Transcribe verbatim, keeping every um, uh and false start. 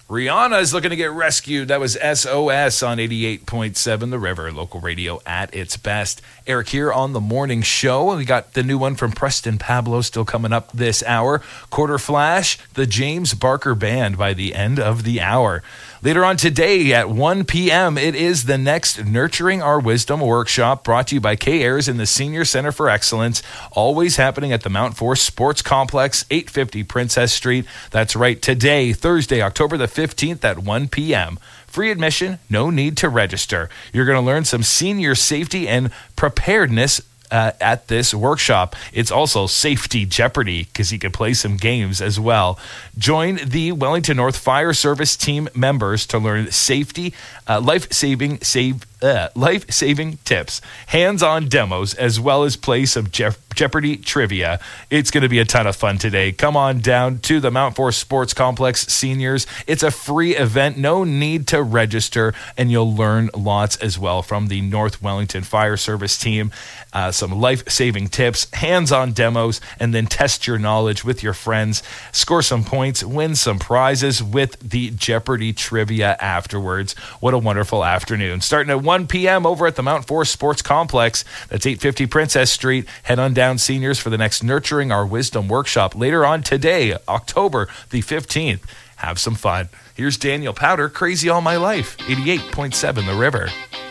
Rihanna is looking to get rescued. That was S O S on eighty-eight point seven The River, local radio at its best. Eric here on the morning show. We got the new one from Preston Pablo still coming up this hour. Quarter Flash, the James Barker Band by the end of the hour. Later on today at one p.m., it is the next Nurturing Our Wisdom workshop brought to you by K-Airs and the Senior Center for Excellence, always happening at the Mount Forest Sports Complex, eight fifty Princess Street. That's right, today, Thursday, October the fifteenth at one p.m. Free admission, no need to register. You're going to learn some senior safety and preparedness Uh, at this workshop. It's also Safety Jeopardy because you can play some games as well. Join the Wellington North Fire Service team members to learn safety, uh, life-saving save, uh, life-saving tips, hands-on demos, as well as play some Je- Jeopardy trivia. It's going to be a ton of fun today. Come on down to the Mount Forest Sports Complex, seniors. It's a free event. No need to register, and you'll learn lots as well from the North Wellington Fire Service team. Uh, some life-saving tips, hands-on demos, and then test your knowledge with your friends. Score some points, win some prizes with the Jeopardy trivia afterwards. What a wonderful afternoon. Starting at one p.m. over at the Mount Forest Sports Complex. That's eight fifty Princess Street. Head on down, seniors, for the next Nurturing Our Wisdom workshop later on today, October the fifteenth. Have some fun. Here's Daniel Powter, Crazy All My Life, eighty-eight point seven The River.